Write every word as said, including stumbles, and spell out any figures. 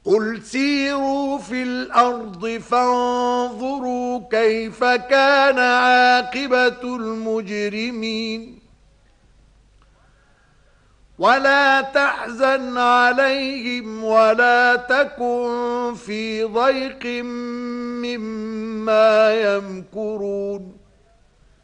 قل سيروا في الأرض فانظروا كيف كان عاقبة المجرمين ولا تحزن عليهم ولا تكن في ضيق مما يمكرون